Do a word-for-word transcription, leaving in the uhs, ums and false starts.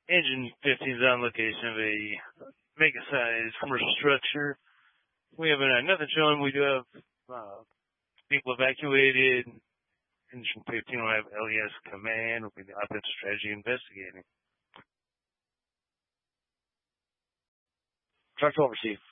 Engine fifteen is on location of a mega-sized commercial structure. We have uh, nothing showing. We do have uh, people evacuated. Engine fifteen will have L E S command. Will be the offensive strategy investigating. Truck twelve received.